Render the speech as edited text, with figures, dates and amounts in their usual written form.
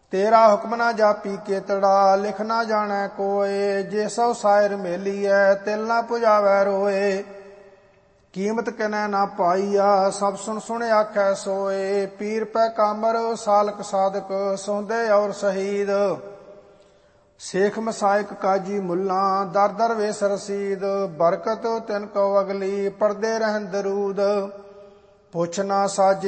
ਤੇਰਾ ਹੁਕਮ ਨਾ ਜਾਪੀ ਕੇਤੜਾ, ਲਿਖ ਨਾ ਜਾਣੈ ਕੋਏ। ਜੇ ਸੋ ਸਾਇਰ ਮੇਲੀਐ, ਤਿਲ ਨਾ ਪੁਜਾਵੈ ਰੋਏ। ਕੀਮਤ ਕਿਨੈ ਨਾ ਪਾਈਆ, ਸਭ ਸੁਣ ਸੁਣ ਆਖੈ ਸੋਏ। ਪੀਰ ਪੈ ਕਾਮਰ, ਸਾਲਕ ਸਾਧਕ, ਸੌਂਦੇ ਔਰ ਸ਼ਹੀਦ। ਸੇਖ ਮਸਾਇਕ ਕਾਜੀ ਮੁੱਲਾ, ਦਰ ਦਰ ਵੇਸ ਰਸੀਦ। ਬਰਕਤ ਤਿਨ ਕੋ ਅਗਲੀ, ਪੜਦੇ ਰਹਿਨ ਦਰੂਦ। ਪੁੱਛ ਨਾ ਸਾਜੇ